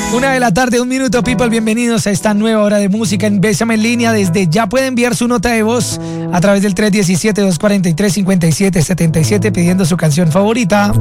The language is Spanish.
1:01 p.m, people, bienvenidos a esta nueva hora de música en Bésame en Línea. Desde ya puede enviar su nota de voz a través del 317-243-5777 pidiendo su canción favorita.